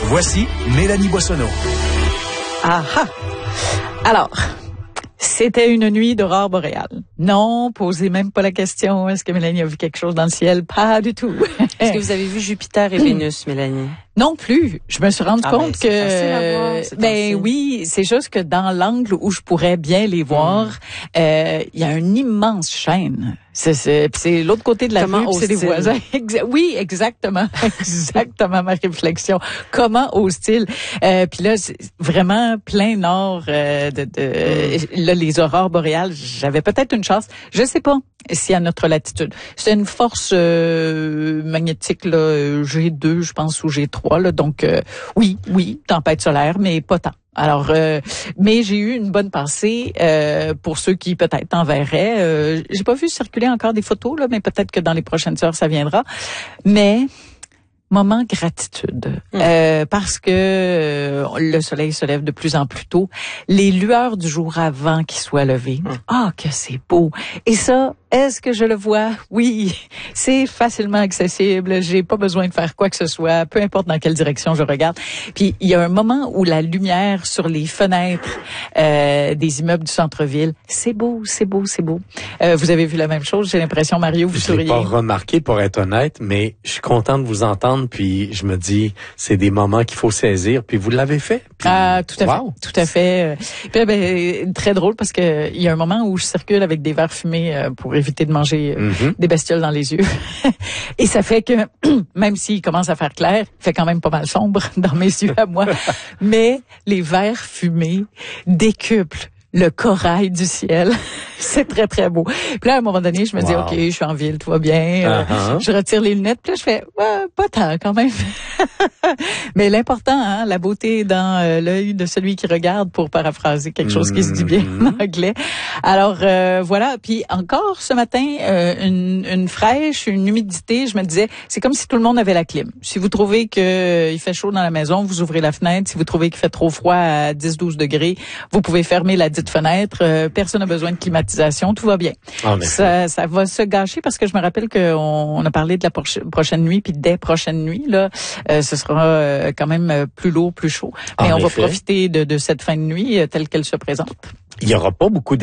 Voici Mélanie Boissonneau. Ah ah! Alors, c'était une nuit d'aurore boréale. Non, posez même pas la question, est-ce que Mélanie a vu quelque chose dans le ciel? Pas du tout. Est-ce que vous avez vu Jupiter et Vénus, Mélanie? Non plus. Je me suis rendu compte c'est facile à voir, que, facile. oui, c'est juste que dans l'angle où je pourrais bien les voir, il y a une immense chaîne. C'est l'autre côté de la rue, puis c'est des voisins. Oui, exactement. Exactement ma réflexion. Comment ose-t-il? Puis là, c'est vraiment plein nord là, les aurores boréales, j'avais peut-être une chance. Je sais pas si à notre latitude. C'est une force magnétique là, G2, je pense, ou G3 là, donc oui, tempête solaire, mais pas tant. Alors, mais j'ai eu une bonne passée pour ceux qui peut-être en verraient. J'ai pas vu circuler encore des photos là, mais peut-être que dans les prochaines heures ça viendra. Mais moment gratitude, parce que le soleil se lève de plus en plus tôt. Les lueurs du jour avant qu'il soit levé. Ah, que c'est beau. Et ça, est-ce que je le vois? Oui, c'est facilement accessible. J'ai pas besoin de faire quoi que ce soit, peu importe dans quelle direction je regarde. Puis il y a un moment où la lumière sur les fenêtres des immeubles du centre-ville, c'est beau, c'est beau, c'est beau. Vous avez vu la même chose? J'ai l'impression, Mario, vous souriez. Je l'ai pas remarqué, pour être honnête, mais je suis content de vous entendre. Puis je me dis, c'est des moments qu'il faut saisir. Puis vous l'avez fait. Puis, tout à fait. Puis, très drôle parce que il y a un moment où je circule avec des verres fumés pour éviter de manger des bestioles dans les yeux. Et ça fait que, même s'il commence à faire clair, il fait quand même pas mal sombre dans mes yeux à moi. Mais les verres fumés décuplent le corail du ciel. C'est très, très beau. Puis là, à un moment donné, je me dis, OK, je suis en ville, tout va bien. Je retire les lunettes. Puis là, je fais, pas tant quand même. Mais l'important, la beauté dans l'œil de celui qui regarde, pour paraphraser quelque chose qui se dit bien en anglais. Alors, voilà. Puis encore ce matin, une fraîche, une humidité. Je me disais, c'est comme si tout le monde avait la clim. Si vous trouvez qu'il fait chaud dans la maison, vous ouvrez la fenêtre. Si vous trouvez qu'il fait trop froid à 10-12 degrés, vous pouvez fermer la dite fenêtre. Personne n'a besoin de climatisation. Tout va bien. Ça va se gâcher parce que je me rappelle qu'on a parlé de la prochaine nuit, puis des prochaines nuits, là, ce sera quand même plus lourd, plus chaud. Mais on va profiter de cette fin de nuit telle qu'elle se présente. Il y aura pas beaucoup